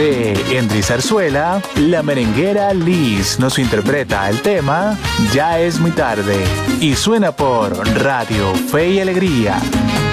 de Endry Zarzuela, la merenguera Liz nos interpreta el tema Ya es muy tarde y suena por Radio Fe y Alegría.